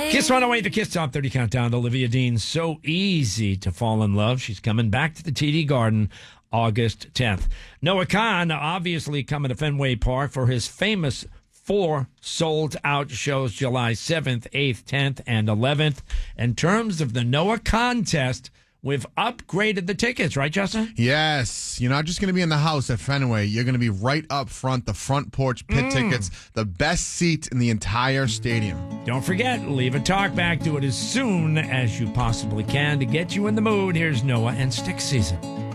Kiss 108, the Kiss Top 30 Countdown. Olivia Dean, so easy to fall in love. She's coming back to the TD Garden August 10th. Noah Khan, obviously coming to Fenway Park for his famous 4 sold-out shows July 7th, 8th, 10th, and 11th. In terms of the Noah Contest, we've upgraded the tickets, right, Justin? Yes. You're not just going to be in the house at Fenway. You're going to be right up front, the front porch pit tickets, the best seats in the entire stadium. Don't forget, leave a talk back. Do it as soon as you possibly can to get you in the mood. Here's Noah and Stick Season.